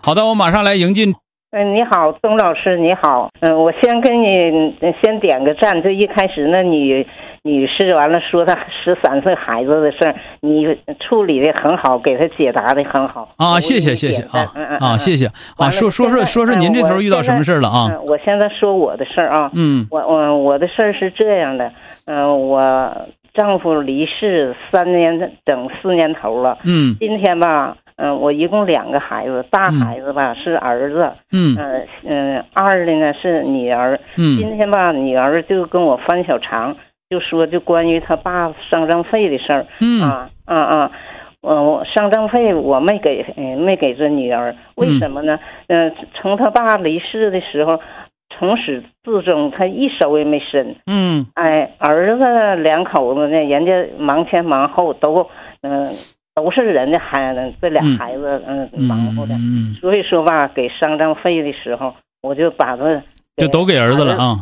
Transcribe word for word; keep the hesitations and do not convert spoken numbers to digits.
好的，我马上来迎进。 嗯，你好，钟老师，你好。嗯，我先跟你先点个赞。就一开始那女女士完了说她十三岁孩子的事儿，你处理的很好，给她解答的很好啊，谢谢谢谢啊啊，谢谢啊。说说说说说您这头遇到什么事了啊？ 嗯，我现在说我的事儿啊。 嗯， 我我我的事儿是这样的，嗯，我丈夫离世三年整四年头了。 嗯， 今天吧。嗯，我一共两个孩子，大孩子吧、嗯、是儿子， 嗯嗯嗯，二的呢是女儿。 嗯， 今天吧，女儿就跟我翻小肠，就说就关于他爸丧葬费的事儿。 嗯啊啊啊，我丧葬费我没给，嗯，没给这女儿，为什么呢？嗯、呃，从他爸离世的时候，从始至终他一手也没伸。 嗯， 哎，儿子两口子呢，人家忙前忙后都，嗯、呃。都是人家孩子，这俩孩子嗯忙活的， 嗯， 所以说吧，给丧葬费的时候，我就把这就都给儿子了啊。